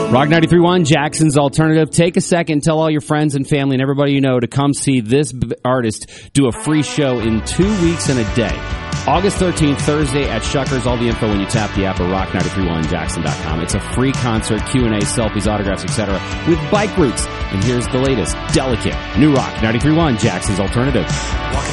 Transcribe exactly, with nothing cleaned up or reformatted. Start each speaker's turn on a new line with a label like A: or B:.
A: Rock ninety-three point one, Jackson's Alternative. Take a second, tell all your friends and family and everybody you know to come see this b- artist do a free show in two weeks and a day. August thirteenth, Thursday at Shuckers. All the info when you tap the app or rock ninety-three point one jackson dot com. It's a free concert, Q and A, selfies, autographs, et cetera with bike routes. And here's the latest, Delicate. New Rock ninety-three point one, Jackson's Alternative.